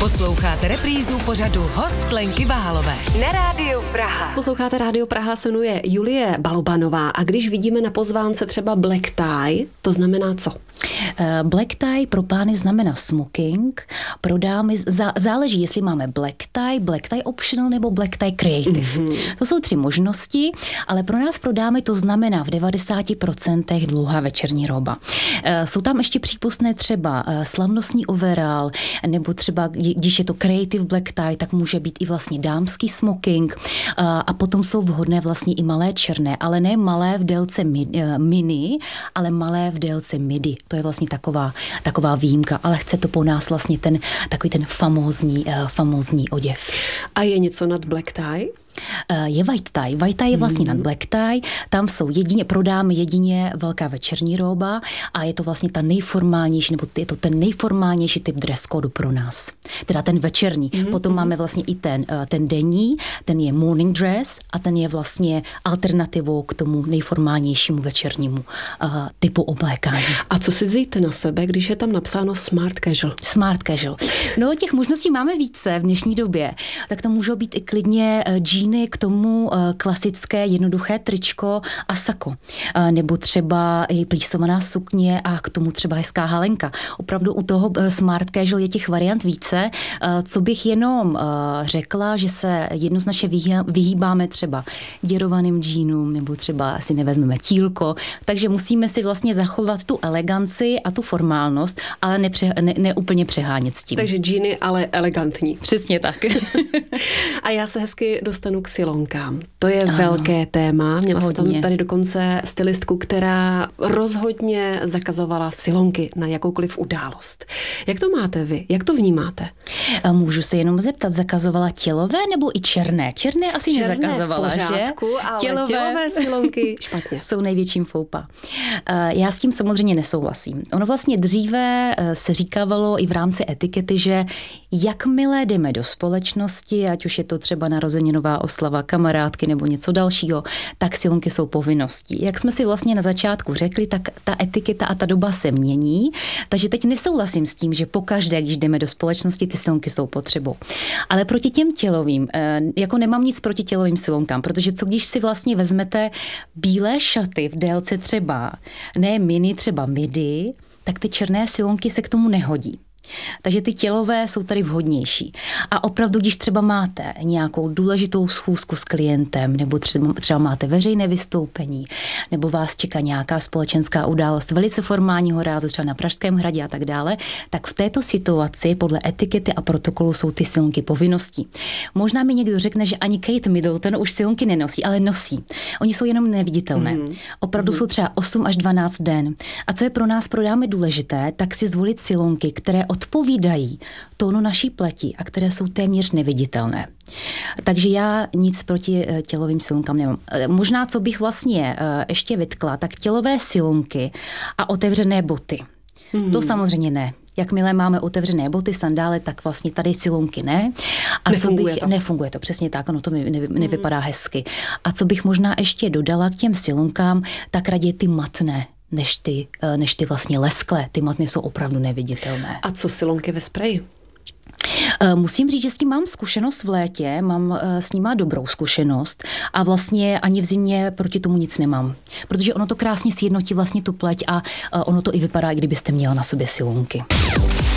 Posloucháte reprízu pořadu Host Lenky Váhalové na Rádiu Praha. Posloucháte Rádio Praha, se jmenuje Julie Balobanová a když vidíme na pozvánce třeba black tie, to znamená co? Black tie pro pány znamená smoking, pro dámy záleží, jestli máme black tie optional nebo black tie creative. To jsou 3 možnosti, ale pro nás, pro dámy, to znamená v 90% dlouhá večerní roba. Jsou tam ještě přípustné třeba slavnostní overall, nebo třeba, když je to creative black tie, tak může být i vlastně dámský smoking a potom jsou vhodné vlastně i malé černé, ale ne malé v délce mini, ale malé v délce midi. To je vlastně taková výjimka, ale chce to po nás vlastně takový ten famózní oděv. A je něco nad black tie? Je white tie. White tie je vlastně nad black tie. Tam jsou pro dámy jedině velká večerní roba a je to vlastně ta nejformálnější, nebo je to ten nejformálnější typ dress code pro nás. Teda ten večerní. Potom máme vlastně i ten denní, ten je morning dress a ten je vlastně alternativou k tomu nejformálnějšímu večernímu typu oblékání. A co si vzít na sebe, když je tam napsáno smart casual? Smart casual. No, těch možností máme více v dnešní době. Tak to můžou být i klidně džíny, k tomu klasické jednoduché tričko a sako. Nebo třeba i plísovaná sukně a k tomu třeba hezká halenka. Opravdu u toho smart casual je těch variant více. Co bych jenom řekla, že se jednoznačně vyhýbáme třeba děrovaným džínům nebo třeba si nevezmeme tílko. Takže musíme si vlastně zachovat tu eleganci a tu formálnost, ale ne úplně přehánět s tím. Takže džíny, ale elegantní. Přesně tak. A já se hezky dostanu k silonkám. To je velké téma. Měla jsem tam tady dokonce stylistku, která rozhodně zakazovala silonky na jakoukoliv událost. Jak to máte vy? Jak to vnímáte? Můžu se jenom zeptat, zakazovala tělové nebo i černé? Černé asi nezakazovala, v pořádku, že? Ale tělové silonky špatně. Jsou největším foupa. Já s tím samozřejmě nesouhlasím. Ono vlastně dříve se říkávalo i v rámci etikety, že jakmile jdeme do společnosti, ať už je to třeba narozeninová oslava, kamarádky nebo něco dalšího, tak silonky jsou povinností. Jak jsme si vlastně na začátku řekli, tak ta etiketa a ta doba se mění, takže teď nesouhlasím s tím, že pokaždé, když jdeme do společnosti, ty silonky jsou potřebou. Ale proti těm tělovým, jako nemám nic proti tělovým silonkám, protože co když si vlastně vezmete bílé šaty v délce třeba, ne mini, třeba midi, tak ty černé silonky se k tomu nehodí. Takže ty tělové jsou tady vhodnější. A opravdu, když třeba máte nějakou důležitou schůzku s klientem, nebo třeba máte veřejné vystoupení, nebo vás čeká nějaká společenská událost velice formálního rázu, třeba na Pražském hradě a tak dále, tak v této situaci podle etikety a protokolu jsou ty silonky povinností. Možná mi někdo řekne, že ani Kate Middleton už silonky nenosí, ale nosí. Oni jsou jenom neviditelné. Opravdu jsou třeba 8 až 12 den. A co je pro nás, pro dámy důležité, tak si zvolit silonky, které odpovídají tónu naší pleti a které jsou téměř neviditelné. Takže já nic proti tělovým silonkám nemám. Možná, co bych vlastně ještě vytkla, tak tělové silonky a otevřené boty. To samozřejmě ne. Jakmile máme otevřené boty, sandály, tak vlastně tady silonky ne. A nefunguje to, přesně tak, ono to nevypadá hezky. A co bych možná ještě dodala k těm silonkám, tak raději ty matné, než ty vlastně lesklé. Ty matny jsou opravdu neviditelné. A co silonky ve spreji? Musím říct, že s tím mám zkušenost v létě, mám s ním dobrou zkušenost a vlastně ani v zimě proti tomu nic nemám. Protože ono to krásně sjednotí vlastně tu pleť a ono to i vypadá, kdybyste měla na sobě silonky.